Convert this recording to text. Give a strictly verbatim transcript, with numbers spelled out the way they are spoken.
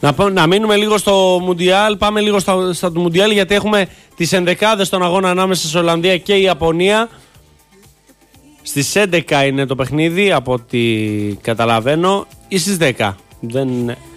Να, να μείνουμε λίγο στο Μουντιάλ, πάμε λίγο στα, στα του Μουντιάλ, γιατί έχουμε τις ενδεκάδες στον αγώνα ανάμεσα σε Ολλανδία και η Ιαπωνία. Στις έντεκα είναι το παιχνίδι, από ό,τι καταλαβαίνω, ή στις δέκα. Δεν